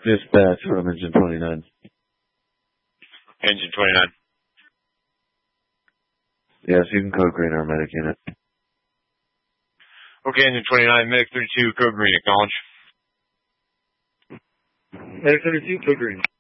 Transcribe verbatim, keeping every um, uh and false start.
Dispatch from Engine twenty-nine. Engine twenty-nine. Yes, you can code green our medic unit. Okay, Engine twenty-nine, Medic thirty-two, code green, acknowledge. Medic thirty-two, code green.